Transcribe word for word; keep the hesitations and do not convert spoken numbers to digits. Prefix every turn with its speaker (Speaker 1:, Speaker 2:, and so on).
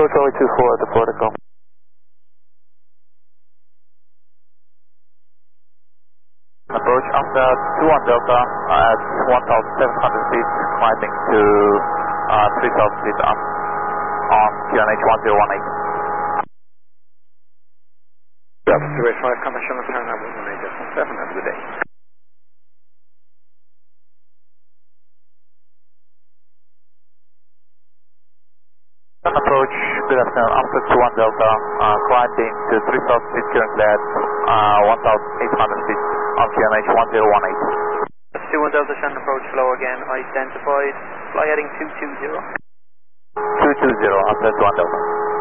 Speaker 1: Kilo Charlie two four at the protocol. Approach after two one Delta at one thousand seven hundred feet, climbing to uh, three thousand feet up on Q N H one zero one eight.
Speaker 2: Delta two eight five, commission and turn number one eight one seven, have a good day.
Speaker 1: Approach, good afternoon, after two one Delta, uh, climbing to three thousand feet, currently at uh, one thousand eight hundred feet on Q N H one zero one eight.
Speaker 3: two one Delta, Shannon approach, flow again, identified, fly heading two two zero.
Speaker 1: two two zero, after two one Delta.